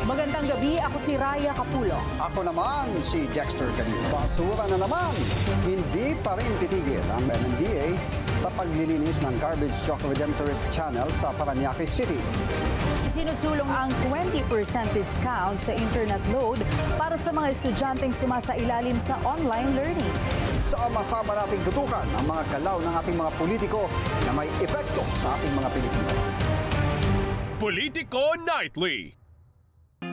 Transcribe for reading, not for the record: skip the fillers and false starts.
Magandang gabi, ako si Raya Capulo. Ako naman si Dexter Canino. Basura na naman. Hindi pa rin titigil ang MMDA sa paglilinis ng Garbage Truck Redemptorist Channel sa Parañaque City. Isinusulong ang 20% discount sa internet load para sa mga estudyanteng sumasailalim sa online learning. Sama-sama nating tutukan ang mga galaw ng ating mga politiko na may epekto sa ating mga Pilipino. Politico Nightly.